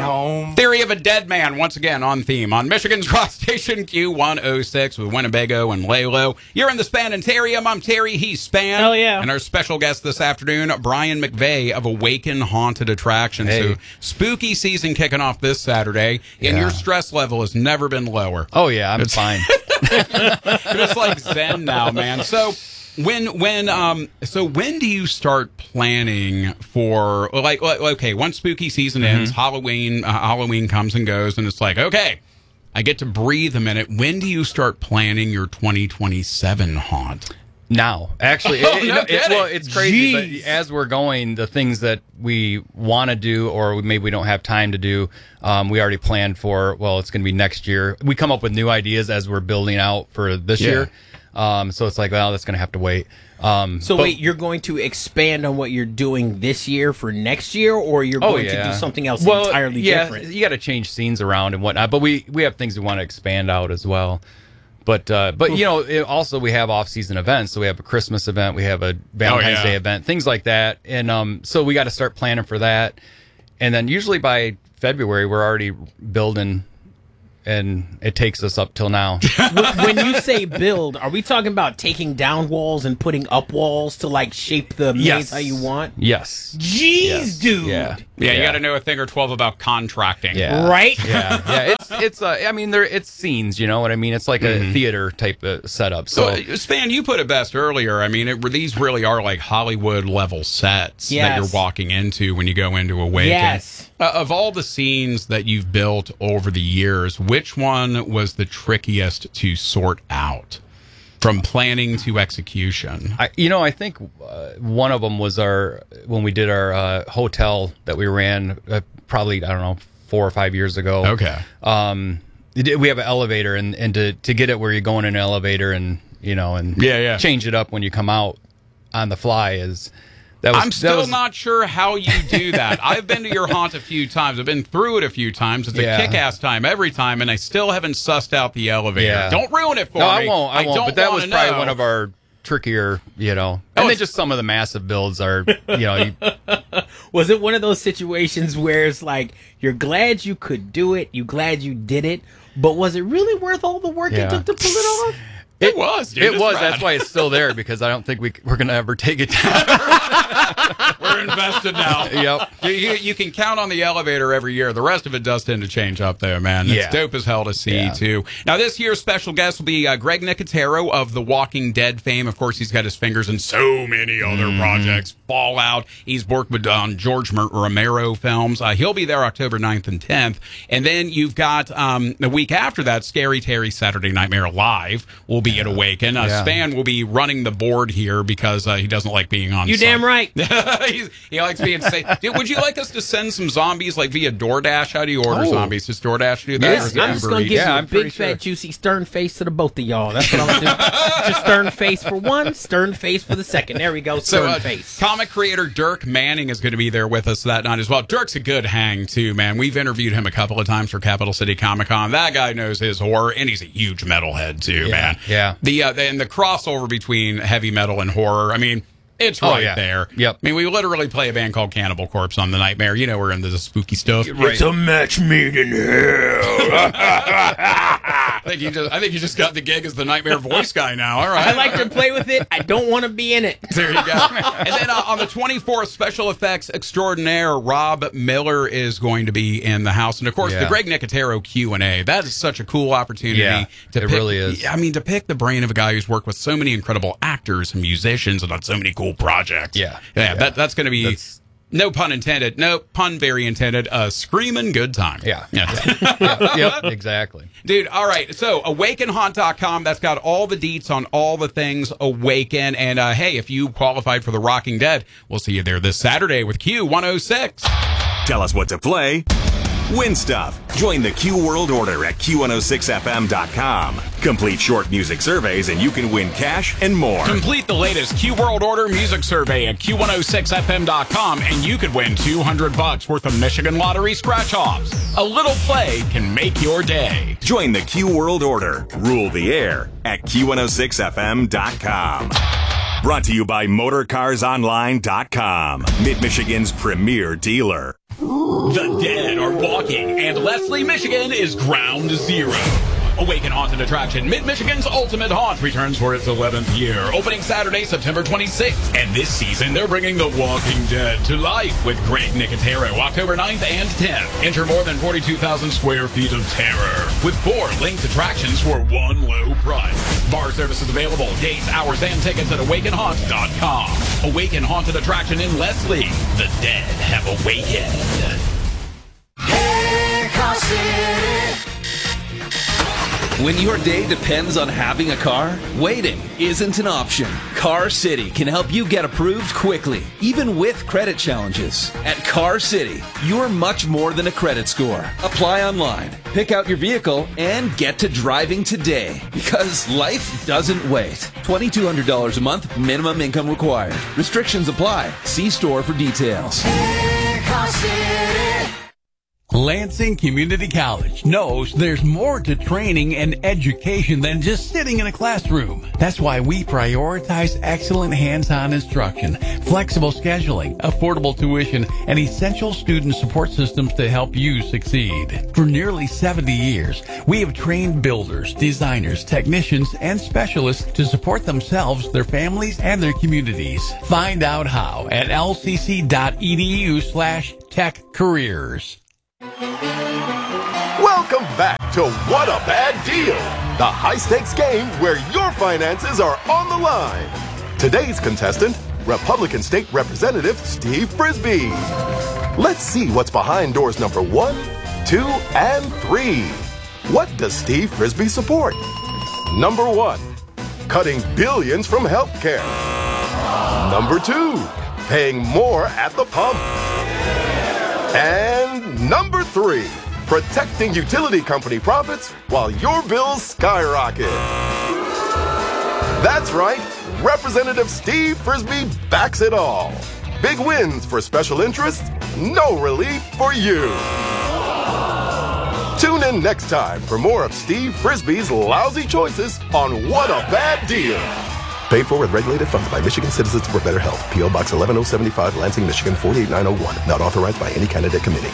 home. Theory of a Dead Man, once again, on theme on Michigan's Rock Station Q106 with Winnebago and Lalo. You're in the Spanitarium. I'm Terry. He's Span. Hell yeah. And our special guest this afternoon, Brian McVeigh of Awaken Haunted Attractions. Hey. So, spooky season kicking off this Saturday, and your stress level has never been lower. Oh, yeah, I'm fine. It's like Zen now, man. So when do you start planning for like okay, once spooky season ends, Halloween comes and goes, and it's like, okay, I get to breathe a minute. When do you start planning your 2027 haunt? Now, actually, it's crazy. But as we're going, the things that we want to do, or maybe we don't have time to do, we already planned for. Well, it's going to be next year. We come up with new ideas as we're building out for this year. So it's like, well, that's going to have to wait. Wait, you're going to expand on what you're doing this year for next year, or you're going to do something else entirely different? You got to change scenes around and whatnot. But we have things we want to expand out as well. But you know, also we have off-season events. So we have a Christmas event, we have a Valentine's Day event, things like that. And so we got to start planning for that. And then usually by February, we're already building, and it takes us up till now. When you say build, are we talking about taking down walls and putting up walls to like shape the maze how you want? Yes. Jeez, dude. Yeah, you got to know a thing or 12 about contracting. Yeah. Right? Yeah. It's I mean, it's scenes, you know what I mean? It's like a theater type of setup. So, Span, you put it best earlier. I mean, these really are like Hollywood level sets that you're walking into when you go into Awaken. Yes. Of all the scenes that you've built over the years, which one was the trickiest to sort out from planning to execution? I think one of them was when we did our hotel that we ran probably, I don't know, 4 or 5 years ago. Okay. We have an elevator, and to get it where you're going in an elevator and change it up when you come out on the fly is... I'm still not sure how you do that. I've been to your haunt a few times. I've been through it a few times. It's a kick-ass time every time, and I still haven't sussed out the elevator. Yeah. Don't ruin it for me. I won't. But that was probably one of our trickier, And then just some of the massive builds are, Was it one of those situations where it's like, you're glad you could do it, you're glad you did it, but was it really worth all the work it took to pull it off? It was, dude. It was. That's why it's still there, because I don't think we're going to ever take it down. We're invested now. Yep. You can count on the elevator every year. The rest of it does tend to change up there, man. It's dope as hell to see, too. Now, this year's special guest will be Greg Nicotero of The Walking Dead fame. Of course, he's got his fingers in so many other projects. Fallout. He's worked with George Romero films. He'll be there October 9th and 10th. And then you've got the week after that, Scary Terry Saturday Nightmare Live will be at Awaken. Span will be running the board here because he doesn't like being on You site. damn right. He likes being safe. Dude, would you like us to send some zombies like via DoorDash? How do you order zombies? Does DoorDash do that? Yes, I'm just going to give you a big, fat, juicy, stern face to the both of y'all. That's what I'm going to do. Just stern face for one, stern face for the second. There we go, stern face. Comic creator Dirk Manning is going to be there with us that night as well. Dirk's a good hang, too, man. We've interviewed him a couple of times for Capital City Comic Con. That guy knows his horror, and he's a huge metalhead, too, man. Yeah. And the crossover between heavy metal and horror, I mean, it's right there. Yep. I mean, we literally play a band called Cannibal Corpse on the Nightmare. We're into the spooky stuff. Right. It's a match made in hell. I think you just got the gig as the Nightmare voice guy now. All right. I like to play with it. I don't want to be in it. There you go. And then on the 24th, special effects extraordinaire Rob Miller is going to be in the house, and of course the Greg Nicotero Q&A. That is such a cool opportunity. It really is. I mean, to pick the brain of a guy who's worked with so many incredible actors and musicians and on so many cool projects. That's going to be. No pun intended. No pun very intended. A screaming good time. Yep, exactly. Dude, all right. So, awakenhaunt.com, that's got all the deets on all the things Awaken. And, hey, if you qualified for The Walking Dead, we'll see you there this Saturday with Q106. Tell us what to play. Win stuff. Join the Q World Order at Q106FM.com. Complete short music surveys and you can win cash and more. Complete the latest Q World Order music survey at Q106FM.com and you could win $200 worth of Michigan Lottery scratch-offs. A little play can make your day. Join the Q World Order. Rule the air at Q106FM.com. Brought to you by MotorCarsOnline.com, Mid-Michigan's premier dealer. The dead are walking, and Leslie, Michigan is ground zero. Awaken Haunted Attraction, Mid-Michigan's ultimate haunt, returns for its 11th year. Opening Saturday, September 26th. And this season, they're bringing The Walking Dead to life with Greg Nicotero, October 9th and 10th. Enter more than 42,000 square feet of terror, with 4 linked attractions for one low price. Bar services available, dates, hours, and tickets at awakenhaunt.com. Awaken Haunted Attraction in Leslie. The dead have awakened. Hey, Car City. When your day depends on having a car, waiting isn't an option. Car City can help you get approved quickly, even with credit challenges. At Car City, you're much more than a credit score. Apply online, pick out your vehicle, and get to driving today. Because life doesn't wait. $2,200 a month, minimum income required. Restrictions apply. See store for details. Hey, Car City. Lansing Community College knows there's more to training and education than just sitting in a classroom. That's why we prioritize excellent hands-on instruction, flexible scheduling, affordable tuition, and essential student support systems to help you succeed. For nearly 70 years, we have trained builders, designers, technicians, and specialists to support themselves, their families, and their communities. Find out how at lcc.edu/techcareers. Welcome back to What a Bad Deal, the high-stakes game where your finances are on the line. Today's contestant, Republican State Representative Steve Frisbee. Let's see what's behind doors number 1, 2, and 3. What does Steve Frisbee support? Number 1, cutting billions from healthcare. Number 2, paying more at the pump. And number 3, protecting utility company profits while your bills skyrocket. That's right, Representative Steve Frisbee backs it all. Big wins for special interests, no relief for you. Tune in next time for more of Steve Frisbee's lousy choices on What a Bad Deal. Paid for with regulated funds by Michigan Citizens for Better Health. P.O. Box 11075, Lansing, Michigan 48901. Not authorized by any candidate committee.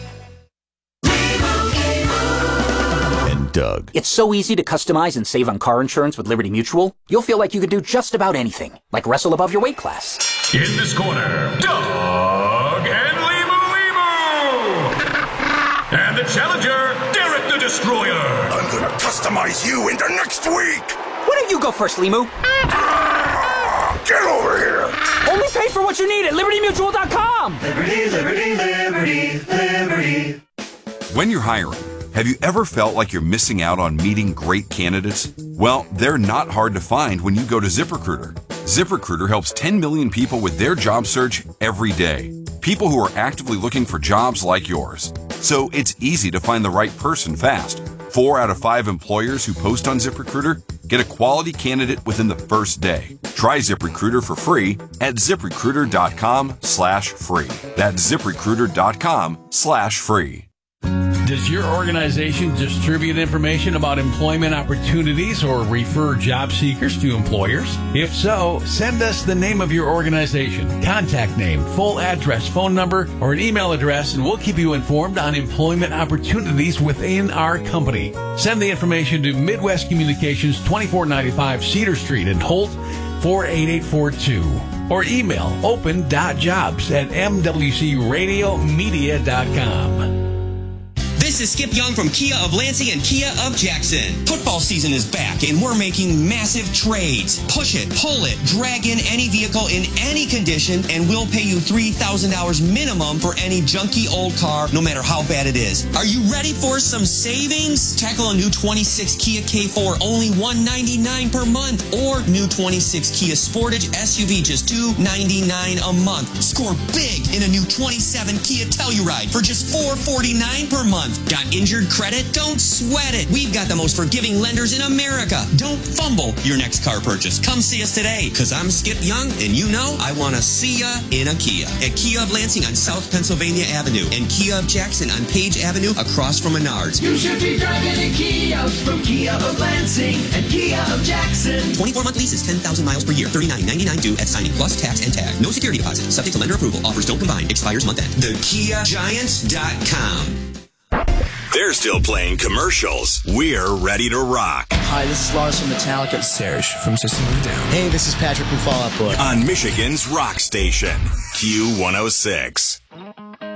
And Doug. It's so easy to customize and save on car insurance with Liberty Mutual. You'll feel like you could do just about anything, like wrestle above your weight class. In this corner, Doug and Limu. And the challenger, Derek the Destroyer. I'm gonna customize you into next week. Why don't you go first, Limu? Get over here! Only pay for what you need at LibertyMutual.com! Liberty, liberty, liberty, liberty. When you're hiring, have you ever felt like you're missing out on meeting great candidates? Well, they're not hard to find when you go to ZipRecruiter. ZipRecruiter helps 10 million people with their job search every day. People who are actively looking for jobs like yours. So it's easy to find the right person fast. 4 out of 5 employers who post on ZipRecruiter get a quality candidate within the first day. Try ZipRecruiter for free at ZipRecruiter.com/free. That's ZipRecruiter.com/free. Does your organization distribute information about employment opportunities or refer job seekers to employers? If so, send us the name of your organization, contact name, full address, phone number, or an email address, and we'll keep you informed on employment opportunities within our company. Send the information to Midwest Communications, 2495 Cedar Street in Holt, 48842. Or email open.jobs@mwcradiomedia.com. This is Skip Young from Kia of Lansing and Kia of Jackson. Football season is back and we're making massive trades. Push it, pull it, drag in any vehicle in any condition and we'll pay you $3,000 minimum for any junky old car, no matter how bad it is. Are you ready for some savings? Tackle a new 26 Kia K4, only $199 per month. Or new 26 Kia Sportage SUV, just $299 a month. Score big in a new 27 Kia Telluride for just $449 per month. Got injured credit? Don't sweat it. We've got the most forgiving lenders in America. Don't fumble your next car purchase. Come see us today, because I'm Skip Young, and you know I want to see ya in a Kia. At Kia of Lansing on South Pennsylvania Avenue, and Kia of Jackson on Page Avenue across from Menards. You should be driving a Kia from Kia of Lansing and Kia of Jackson. 24-month leases, 10,000 miles per year, $39.99 due at signing, plus tax and tag. No security deposit. Subject to lender approval. Offers don't combine. Expires month end. TheKiaGiants.com. They're still playing commercials. We're ready to rock. Hi, this is Lars from Metallica. Serge from System of a Down. Hey, this is Patrick from Fall Out Boy. On Michigan's rock station, Q106.